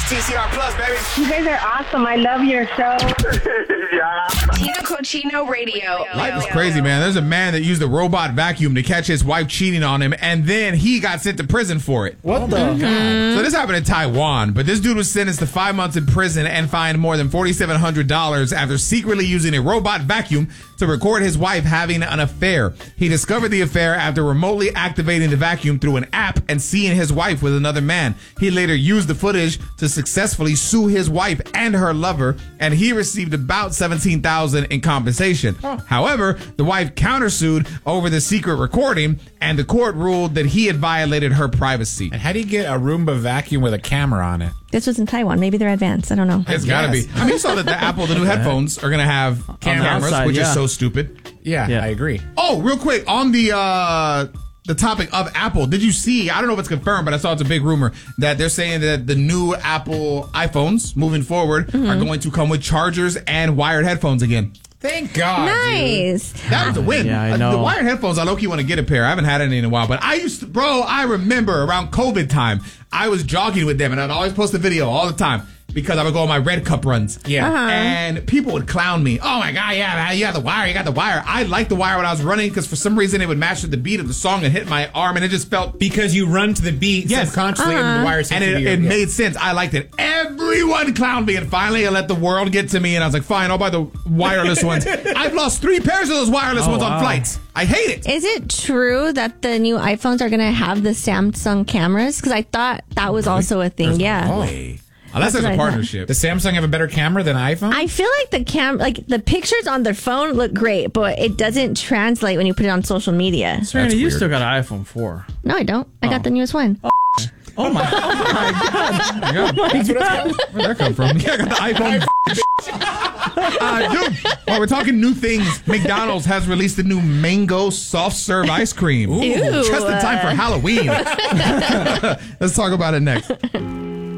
TCR Plus, baby. You guys are awesome. I love your show. Tino Cochino Radio. Life is crazy, man. There's a man that used a robot vacuum to catch his wife cheating on him, and then he got sent to prison for it. What the? So this happened in Taiwan, but this dude was sentenced to 5 months in prison and fined more than $4,700 after secretly using a robot vacuum to record his wife having an affair. He discovered the affair after remotely activating the vacuum through an app and seeing his wife with another man. He later used the footage to successfully sue his wife and her lover, and he received about $17,000 in compensation. However, the wife countersued over the secret recording, and the court ruled that he had violated her privacy. And how do you get a Roomba vacuum with a camera on it? This was in Taiwan. Maybe they're advanced. I don't know. It's got to be. I mean, you saw that the new headphones are going to have cameras, outside, which yeah. is so stupid. Yeah, I agree. Oh, real quick, on the topic of Apple, did you see, I don't know if it's confirmed, but I saw it's a big rumor that they're saying that the new Apple iPhones moving forward are going to come with chargers and wired headphones again. Thank God. Nice. Dude. That was a win. Yeah, I know. The wired headphones, I low-key want to get a pair. I haven't had any in a while, but I remember around COVID time, I was jogging with them, and I'd always post a video all the time because I would go on my Red Cup runs. Yeah. And people would clown me. Oh, my God, yeah, you got the wire, I liked the wire when I was running because for some reason it would match with the beat of the song and hit my arm, and it just felt... Because you run to the beat subconsciously and the wire seems And to be it made sense. I liked it. Everyone clowned me, and finally I let the world get to me, and I was like, fine, I'll buy the wireless ones. I've lost 3 pairs of those wireless ones on flights. I hate it. Is it true that the new iPhones are going to have the Samsung cameras? Because I thought that was also a thing. Unless there's a partnership. Does Samsung have a better camera than iPhone? I feel like the pictures on their phone look great, but it doesn't translate when you put it on social media. Serena, you still got an iPhone 4. No, I don't. I got the newest one. Oh my God. That's what it's called? Where'd that come from? Yeah, I got the iPhone. Dude, while we're talking new things, McDonald's has released the new mango soft serve ice cream. Ooh. Just in time for Halloween. Let's talk about it next.